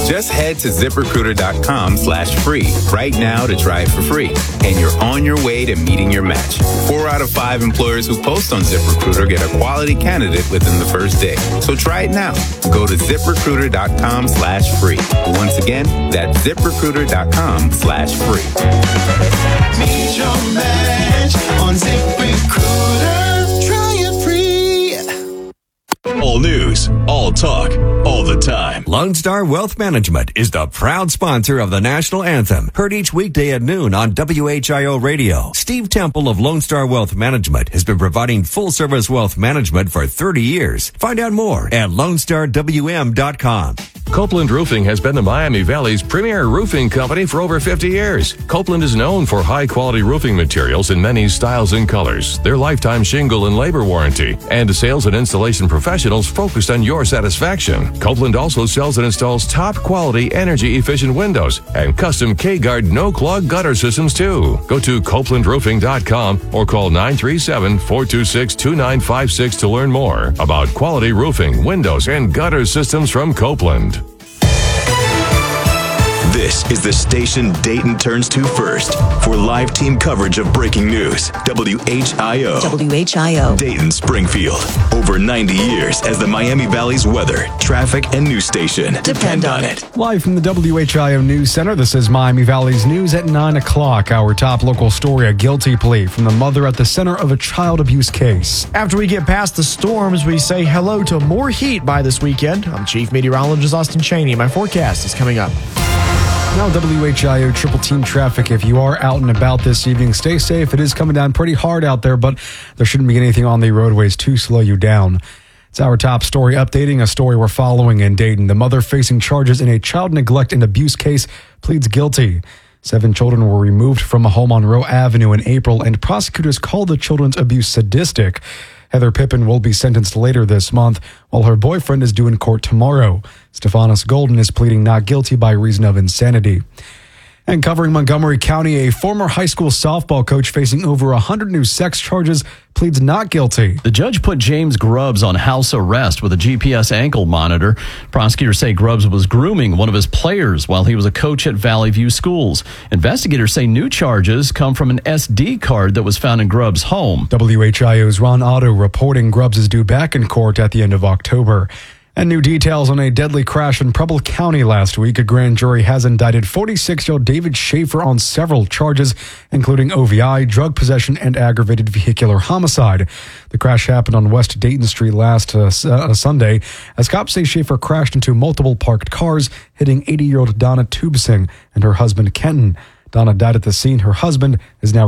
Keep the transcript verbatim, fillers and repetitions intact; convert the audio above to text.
Just head to ZipRecruiter.com slash free right now to try it for free. And you're on your way to meeting your match. Four out of five employers who post on ZipRecruiter get a quality candidate within the first day. So try it now. Go to ZipRecruiter.com slash free. Once again, that's ZipRecruiter.com slash free. Meet your match on ZipRecruiter. Try it free. All news, all talk, all the time. Lone Star Wealth Management is the proud sponsor of the national anthem. Heard each weekday at noon on W H I O Radio. Steve Temple of Lone Star Wealth Management has been providing full-service wealth management for thirty years. Find out more at lone star w m dot com. Copeland Roofing has been the Miami Valley's premier roofing company for over fifty years. Copeland is known for high-quality roofing materials in many styles and colors, their lifetime shingle and labor warranty, and sales and installation professionals focused on your satisfaction. Copeland also sells and installs top-quality, energy-efficient windows and custom K-Guard no-clog gutter systems, too. Go to copeland roofing dot com or call nine three seven, four two six, two nine five six to learn more about quality roofing, windows, and gutter systems from Copeland. This is the station Dayton turns to first for live team coverage of breaking news. W H I O. W H I O. Dayton, Springfield. Over ninety years as the Miami Valley's weather, traffic, and news station. Depend on it. Live from the W H I O News Center, this is Miami Valley's News at nine o'clock. Our top local story, a guilty plea from the mother at the center of a child abuse case. After we get past the storms, we say hello to more heat by this weekend. I'm Chief Meteorologist Austin Cheney. My forecast is coming up. Now W H I O triple team traffic. If you are out and about this evening, stay safe. It is coming down pretty hard out there, but there shouldn't be anything on the roadways to slow you down. It's our top story, updating a story we're following in Dayton. The mother facing charges in a child neglect and abuse case pleads guilty. Seven children were removed from a home on Roe Avenue in April, and prosecutors called the children's abuse sadistic. Heather Pippin will be sentenced later this month, while her boyfriend is due in court tomorrow. Stephanos Golden is pleading not guilty by reason of insanity. And covering Montgomery County, a former high school softball coach facing over one hundred new sex charges pleads not guilty. The judge put James Grubbs on house arrest with a G P S ankle monitor. Prosecutors say Grubbs was grooming one of his players while he was a coach at Valley View Schools. Investigators say new charges come from an S D card that was found in Grubbs' home. W H I O's Ron Otto reporting Grubbs is due back in court at the end of October. And new details on a deadly crash in Preble County last week. A grand jury has indicted forty-six-year-old David Schaefer on several charges, including O V I, drug possession, and aggravated vehicular homicide. The crash happened on West Dayton Street last uh, uh, Sunday, as cops say Schaefer crashed into multiple parked cars, hitting eighty-year-old Donna Tubesing and her husband Kenton. Donna died at the scene. Her husband is now